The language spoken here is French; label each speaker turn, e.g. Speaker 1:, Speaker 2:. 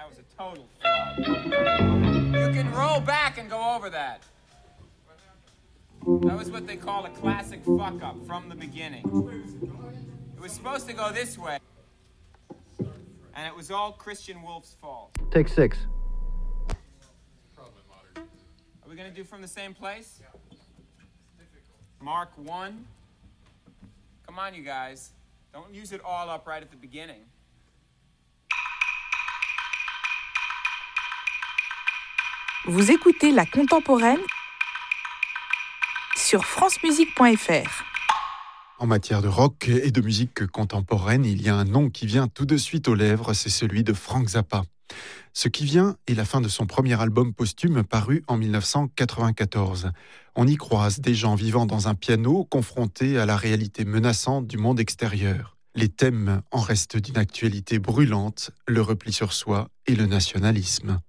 Speaker 1: That was a total flop. You can roll back and go over that. That was what they call a classic fuck-up from the beginning. It was supposed to go this way. And it was all Christian Wolf's fault.
Speaker 2: Take 6.
Speaker 1: Are we going to do from the same place? Mark 1. Come on, you guys. Don't use it all up right at the beginning.
Speaker 3: Vous écoutez La Contemporaine sur francemusique.fr.
Speaker 4: En matière de rock et de musique contemporaine, il y a un nom qui vient tout de suite aux lèvres, c'est celui de Frank Zappa. Ce qui vient est la fin de son premier album posthume paru en 1994. On y croise des gens vivant dans un piano confrontés à la réalité menaçante du monde extérieur. Les thèmes en restent d'une actualité brûlante, le repli sur soi et le nationalisme.